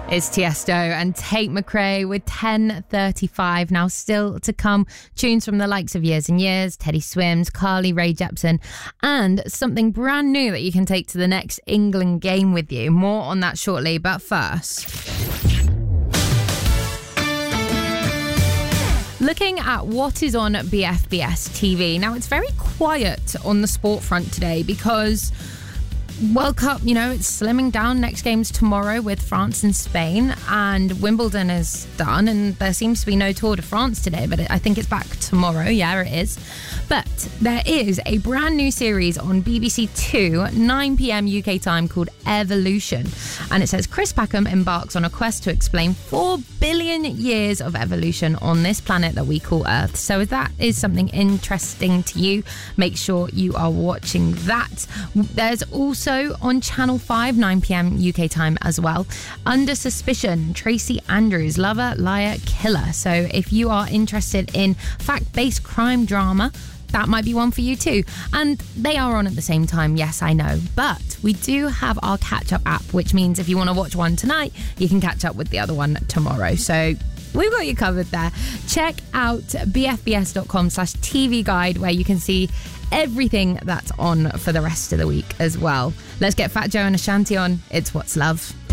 It's Tiesto and Tate McRae with 10:35. Now still to come, tunes from the likes of Years and Years, Teddy Swims, Carly Rae Jepsen, and something brand new that you can take to the next England game with you. More on that shortly, but first, looking at what is on BFBS TV. Now, it's very quiet on the sport front today because World Cup, it's slimming down. Next game's tomorrow with France and Spain, and Wimbledon is done, and there seems to be no Tour de France today, but I think it's back tomorrow. Yeah, it is. But there is a brand new series on BBC Two, 9 p.m. UK time, called Evolution. And it says Chris Packham embarks on a quest to explain 4 billion years of evolution on this planet that we call Earth. So if that is something interesting to you, make sure you are watching that. There's also on Channel 5, 9 p.m. UK time as well, Under Suspicion, Tracy Andrews, Lover, Liar, Killer. So if you are interested in fact-based crime drama, that might be one for you too. And they are on at the same time, yes, I know. But we do have our catch-up app, which means if you want to watch one tonight, you can catch up with the other one tomorrow. So we've got you covered there. Check out bfbs.com/TV guide, where you can see everything that's on for the rest of the week as well. Let's get Fat Joe and Ashanti on. It's What's Love.